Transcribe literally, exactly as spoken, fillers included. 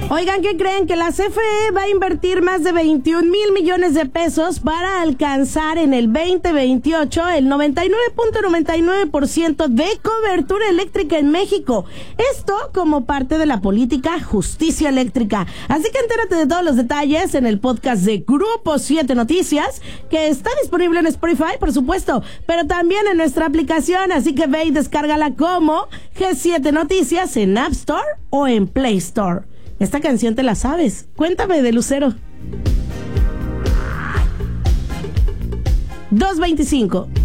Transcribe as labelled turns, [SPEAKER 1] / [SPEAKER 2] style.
[SPEAKER 1] Oigan, ¿qué creen? Que la C F E va a invertir más de veintiún mil millones de pesos para alcanzar en el veinte veintiocho el noventa y nueve punto noventa y nueve por ciento de cobertura eléctrica en México. Esto como parte de la política Justicia Eléctrica. Así que entérate de todos los detalles en el podcast de Grupo siete Noticias, que está disponible en Spotify, por supuesto, pero también en nuestra aplicación. Así que ve y descárgala como G siete Noticias en App Store o en Play Store. Esta canción te la sabes. Cuéntame de Lucero. dos veinticinco.